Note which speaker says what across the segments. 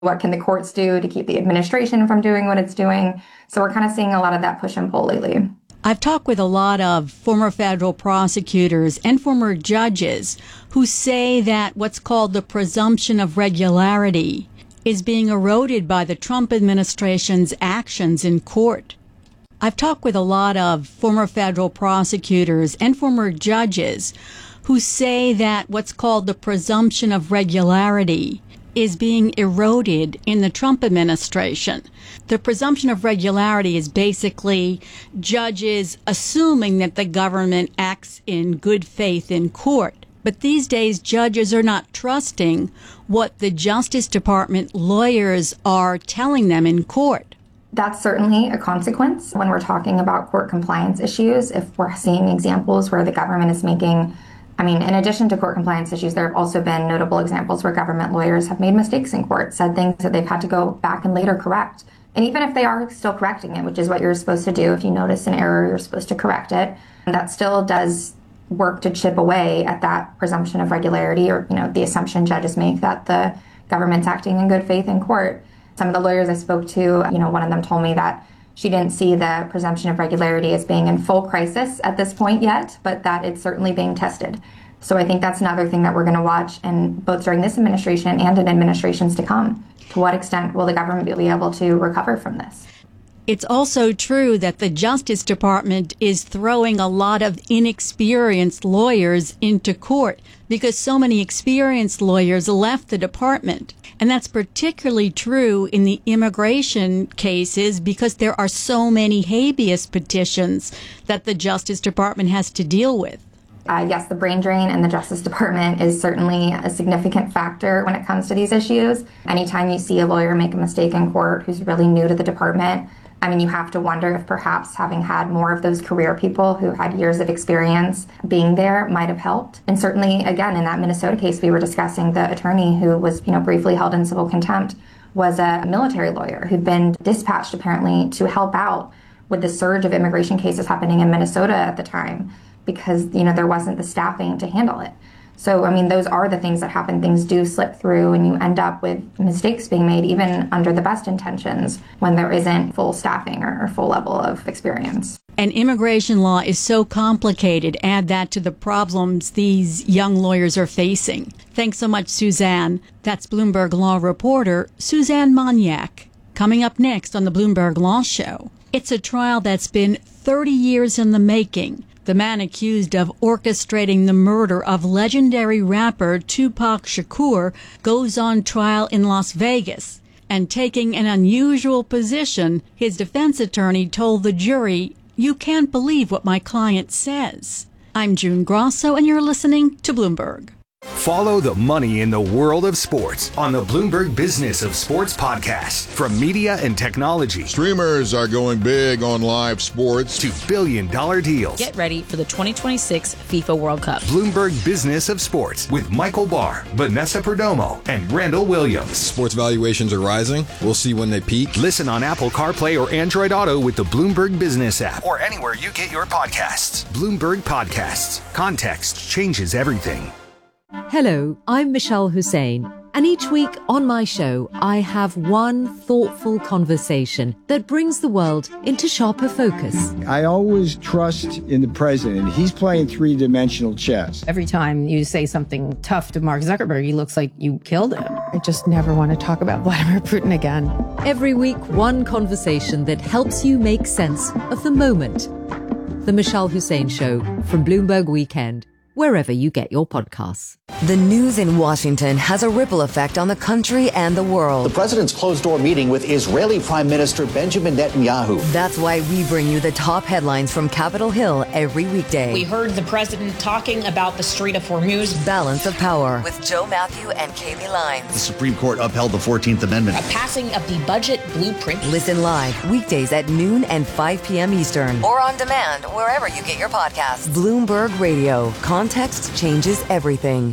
Speaker 1: What can the courts do to keep the administration from doing what it's doing? So we're kind of seeing a lot of that push and pull lately.
Speaker 2: I've talked with a lot of former federal prosecutors and former judges who say that what's called the presumption of regularity is being eroded by the Trump administration's actions in court. I've talked with a lot of former federal prosecutors and former judges who say that what's called the presumption of regularity is being eroded in the Trump administration. The presumption of regularity is basically judges assuming that the government acts in good faith in court. But these days, judges are not trusting what the Justice Department lawyers are telling them in court.
Speaker 1: That's certainly a consequence when we're talking about court compliance issues. If we're seeing examples where the government is making in addition to court compliance issues, there have also been notable examples where government lawyers have made mistakes in court, said things that they've had to go back and later correct. And even if they are still correcting it, which is what you're supposed to do, if you notice an error, you're supposed to correct it. And that still does work to chip away at that presumption of regularity or, the assumption judges make that the government's acting in good faith in court. Some of the lawyers I spoke to, one of them told me that she didn't see the presumption of regularity as being in full crisis at this point yet, but that it's certainly being tested. So I think that's another thing that we're going to watch, and both during this administration and in administrations to come. To what extent will the government be able to recover from this?
Speaker 2: It's also true that the Justice Department is throwing a lot of inexperienced lawyers into court because so many experienced lawyers left the department. And that's particularly true in the immigration cases because there are so many habeas petitions that the Justice Department has to deal with.
Speaker 1: Yes, the brain drain in the Justice Department is certainly a significant factor when it comes to these issues. Anytime you see a lawyer make a mistake in court who's really new to the department, you have to wonder if perhaps having had more of those career people who had years of experience being there might have helped. And certainly, again, in that Minnesota case we were discussing, the attorney who was, briefly held in civil contempt was a military lawyer who'd been dispatched apparently to help out with the surge of immigration cases happening in Minnesota at the time because, there wasn't the staffing to handle it. So, those are the things that happen. Things do slip through and you end up with mistakes being made even under the best intentions when there isn't full staffing or full level of experience.
Speaker 2: And immigration law is so complicated. Add that to the problems these young lawyers are facing. Thanks so much, Suzanne. That's Bloomberg Law reporter Suzanne Moniak. Coming up next on the Bloomberg Law Show, it's a trial that's been 30 years in the making. The man accused of orchestrating the murder of legendary rapper Tupac Shakur goes on trial in Las Vegas. And taking an unusual position, his defense attorney told the jury, "You can't believe what my client says." I'm June Grosso, and you're listening to Bloomberg.
Speaker 3: Follow the money in the world of sports on the Bloomberg Business of Sports podcast. From media and technology,
Speaker 4: streamers are going big on live sports,
Speaker 3: to billion-dollar deals.
Speaker 5: Get ready for the 2026 FIFA World Cup.
Speaker 3: Bloomberg Business of Sports with Michael Barr, Vanessa Perdomo, and Randall Williams.
Speaker 4: Sports valuations are rising. We'll see when they peak.
Speaker 3: Listen on Apple CarPlay or Android Auto with the Bloomberg Business app or anywhere you get your podcasts. Bloomberg Podcasts. Context changes everything.
Speaker 6: Hello, I'm Michelle Hussein, and each week on my show, I have one thoughtful conversation that brings the world into sharper focus.
Speaker 7: I always trust in the president. He's playing three-dimensional chess.
Speaker 8: Every time you say something tough to Mark Zuckerberg, he looks like you killed him.
Speaker 9: I just never want to talk about Vladimir Putin again.
Speaker 6: Every week, one conversation that helps you make sense of the moment. The Michelle Hussein Show from Bloomberg Weekend, wherever you get your podcasts.
Speaker 10: The news in Washington has a ripple effect on the country and the world.
Speaker 11: The president's closed-door meeting with Israeli Prime Minister Benjamin Netanyahu.
Speaker 10: That's why we bring you the top headlines from Capitol Hill every weekday.
Speaker 12: We heard the president talking about the Strait of Hormuz.
Speaker 10: Balance of Power with Joe Matthew and Kaylee Lyons.
Speaker 11: The Supreme Court upheld the 14th Amendment.
Speaker 12: A passing of the budget blueprint.
Speaker 10: Listen live weekdays at noon and 5 p.m. Eastern. Or on demand wherever you get your podcasts. Bloomberg Radio. Context changes everything.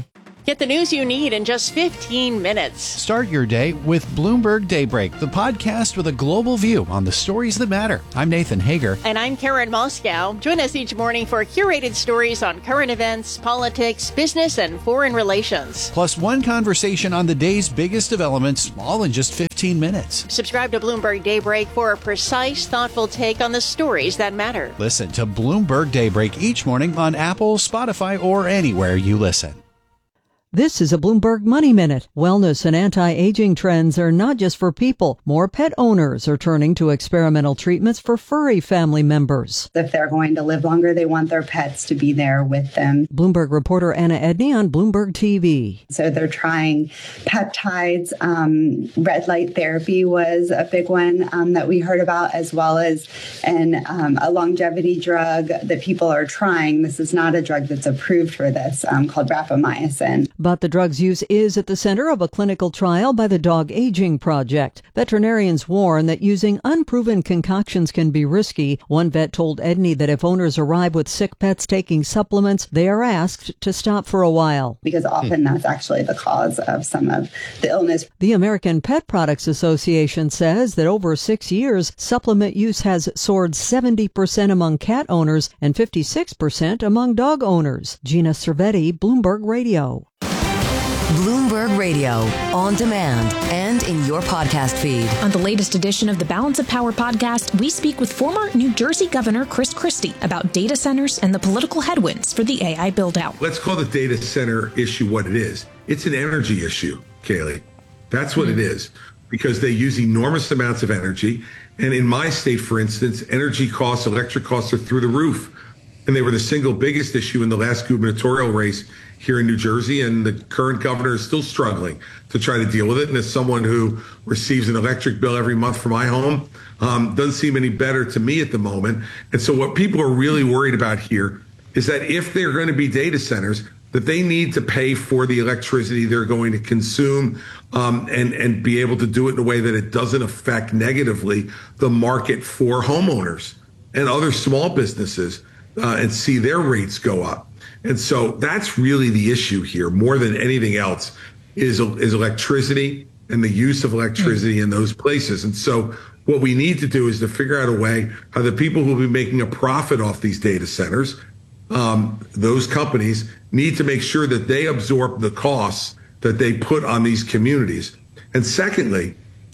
Speaker 13: Get the news you need in just 15 minutes.
Speaker 14: Start your day with Bloomberg Daybreak, the podcast with a global view on the stories that matter. I'm Nathan Hager.
Speaker 13: And I'm Karen Moscow. Join us each morning for curated stories on current events, politics, business, and foreign relations.
Speaker 14: Plus one conversation on the day's biggest developments, all in just 15 minutes.
Speaker 13: Subscribe to Bloomberg Daybreak for a precise, thoughtful take on the stories that matter.
Speaker 14: Listen to Bloomberg Daybreak each morning on Apple, Spotify, or anywhere you listen.
Speaker 15: This is a Bloomberg Money Minute. Wellness and anti-aging trends are not just for people. More pet owners are turning to experimental treatments for furry family members.
Speaker 16: If they're going to live longer, they want their pets to be there with them.
Speaker 15: Bloomberg reporter Anna Edney on Bloomberg TV.
Speaker 16: So they're trying peptides. Red light therapy was a big one that we heard about, as well as a longevity drug that people are trying. This is not a drug that's approved for this, called rapamycin.
Speaker 15: But the drug's use is at the center of a clinical trial by the Dog Aging Project. Veterinarians warn that using unproven concoctions can be risky. One vet told Edney that if owners arrive with sick pets taking supplements, they are asked to stop for a while.
Speaker 16: Because often that's actually the cause of some of the illness.
Speaker 15: The American Pet Products Association says that over 6 years, supplement use has soared 70% among cat owners and 56% among dog owners. Gina Cervetti, Bloomberg Radio.
Speaker 10: Bloomberg Radio, on demand and in your podcast feed.
Speaker 12: On the latest edition of the Balance of Power podcast, we speak with former New Jersey Governor Chris Christie about data centers and the political headwinds for the AI build-out.
Speaker 17: Let's call the data center issue what it is. It's an energy issue, Kaylee. That's what it is, because they use enormous amounts of energy. And in my state, for instance, energy costs, electric costs are through the roof. And they were the single biggest issue in the last gubernatorial race here in New Jersey, and the current governor is still struggling to try to deal with it. And as someone who receives an electric bill every month for my home, doesn't seem any better to me at the moment. And so what people are really worried about here is that if they're going to be data centers, that they need to pay for the electricity they're going to consume, and be able to do it in a way that it doesn't affect negatively the market for homeowners and other small businesses, and see their rates go up. And so that's really the issue here, more than anything else, is electricity and the use of electricity in those places. And so what we need to do is to figure out a way how the people who will be making a profit off these data centers, those companies, need to make sure that they absorb the costs that they put on these communities. And secondly,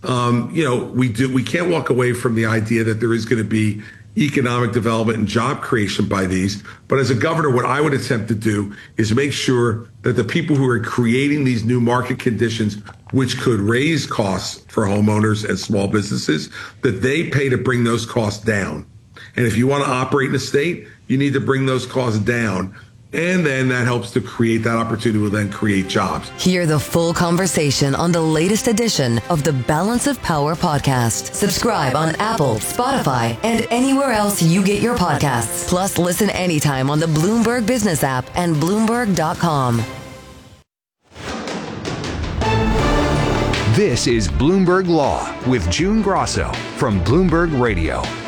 Speaker 17: we can't walk away from the idea that there is going to be economic development and job creation by these. But as a governor, what I would attempt to do is make sure that the people who are creating these new market conditions, which could raise costs for homeowners and small businesses, that they pay to bring those costs down. And if you want to operate in a state, you need to bring those costs down. And then that helps to create that opportunity to then create jobs.
Speaker 10: Hear the full conversation on the latest edition of the Balance of Power podcast. Subscribe on Apple, Spotify, and anywhere else you get your podcasts. Plus, listen anytime on the Bloomberg Business app and Bloomberg.com.
Speaker 3: This is Bloomberg Law with June Grosso from Bloomberg Radio.